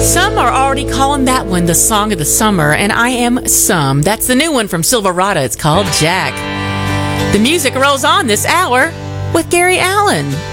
Some are already calling that one the song of the summer, and I am some. That's the new one from Silverado. It's called Jack. The music rolls on this hour with Gary Allan.